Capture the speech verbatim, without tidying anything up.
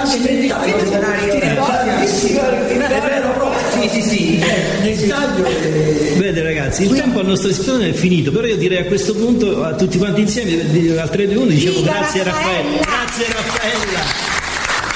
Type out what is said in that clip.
è vero proprio. Sì, sì, sì. Nel taglio. Vede ragazzi, il tempo a nostra disposizione è finito, però io direi a questo punto a tutti quanti insieme al tre due uno diciamo grazie Raffaella. Grazie Raffaella.